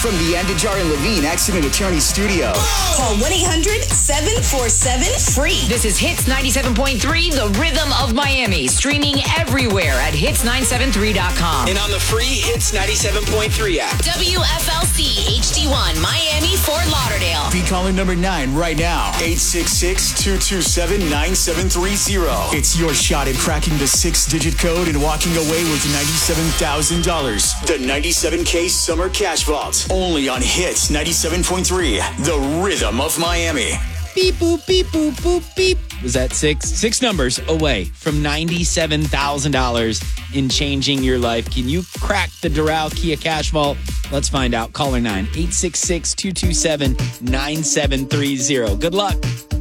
From the Andajar and Levine Accident Attorney Studio. Call 1-800-747-FREE. This is Hits 97.3, the rhythm of Miami. Streaming everywhere at hits973.com. And on the free Hits 97.3 app. WFLC HD1, Miami, Fort Lauderdale. Be calling number 9 right now. 866-227-9730. It's your shot at cracking the 6-digit code and walking away with $97,000. The 97K Summer Cash Vault. Only on Hits 97.3, the rhythm of Miami. Beep, boop, beep, boop, boop, beep. Was that six numbers away from $97,000 in changing your life? Can you crack the Doral Kia Cash Vault? Let's find out. Caller 9, 866-227-9730. Good luck.